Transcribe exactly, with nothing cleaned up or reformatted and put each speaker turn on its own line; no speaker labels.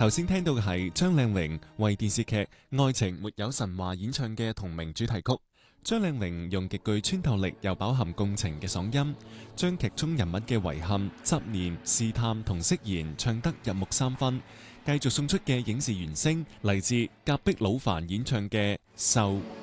頭先聽到嘅係張靚穎為電視劇《愛情沒有神話》演唱嘅同名主題曲。張靚穎用極具穿透力又飽含共情嘅嗓音，將劇中人物嘅遺憾、執念、試探同釋然唱得入木三分。繼續送出嘅影視原聲嚟自隔壁老樊演唱嘅《瘦》。